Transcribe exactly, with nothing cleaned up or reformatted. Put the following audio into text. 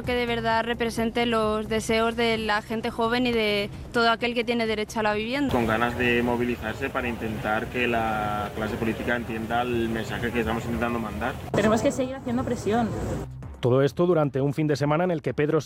que de verdad represente los deseos de la gente joven y de todo aquel que tiene derecho a la vivienda. Con ganas de movilizarse para intentar que la clase política entienda el mensaje que estamos intentando mandar. Tenemos que seguir haciendo presión. Todo esto durante un fin de semana en el que Pedro